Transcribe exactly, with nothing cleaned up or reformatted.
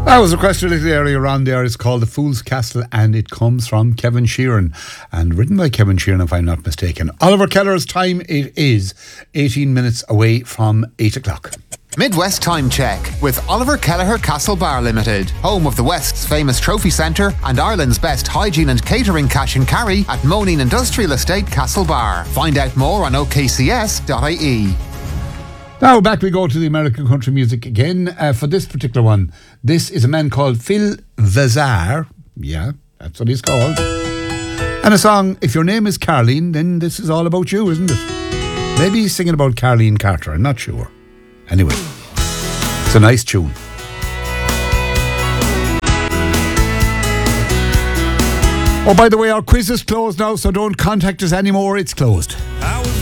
That was requested earlier on there. It's called The Fool's Castle and it comes from Kevin Sheeran and written by Kevin Sheeran, if I'm not mistaken. Oliver Keller's time, it is eighteen minutes away from eight o'clock. Midwest Time Check with Oliver Kelleher Castle Bar Limited, home of the West's famous trophy centre and Ireland's best hygiene and catering cash and carry at Moneen Industrial Estate Castle Bar. Find out more on o k c s dot i e. Now back we go to the American country music again. Uh, for this particular one, this is a man called Phil Vazar. Yeah, that's what he's called. And a song, If Your Name is Carleen, then this is all about you, isn't it? Maybe he's singing about Carleen Carter, I'm not sure. Anyway, it's a nice tune. Oh, by the way, our quiz is closed now, so don't contact us anymore. It's closed.